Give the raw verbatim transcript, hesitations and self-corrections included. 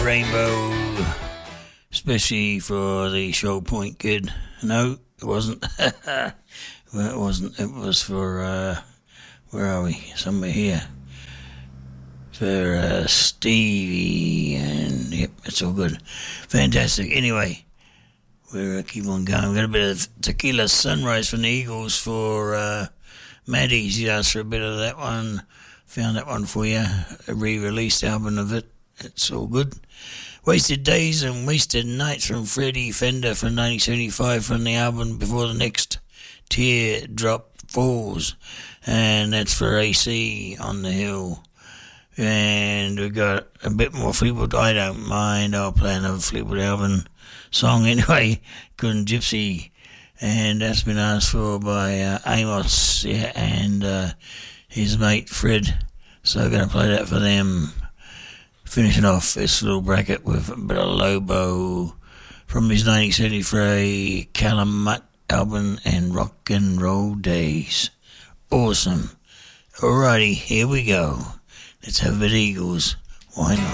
Rainbow, especially for the Shoal Point kid. No, it wasn't. Well, it wasn't. It was for, uh, where are we? Somewhere here. For uh, Stevie, and yep, it's all good. Fantastic. Anyway, we'll uh, keep on going. We've got a bit of Tequila Sunrise from the Eagles for uh, Maddie's. He asked for a bit of that one. Found that one for you. A re-released album of it. It's all good. Wasted Days and Wasted Nights from Freddie Fender from nineteen seventy-five from the album Before the Next Teardrop Falls. And that's for A C on the Hill. And we got a bit more Fleetwood. I don't mind. I'll play another Fleetwood album song anyway. Couldn't Gypsy. And that's been asked for by uh, Amos, yeah, and uh, his mate Fred. So I'm going to play that for them. Finishing off this little bracket with a bit of Lobo from his nineteen seventy-three Calumet album and Rock and Roll Days. Awesome. Alrighty, here we go. Let's have a bit of Eagles. Why not?